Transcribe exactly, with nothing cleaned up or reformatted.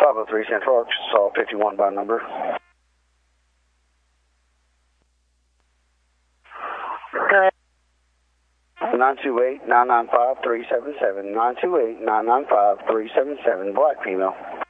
five oh three Central Arkansas, fifty-one by number. nine two eight, nine nine five, three seven seven, nine two eight, nine nine five, three seven seven, black female.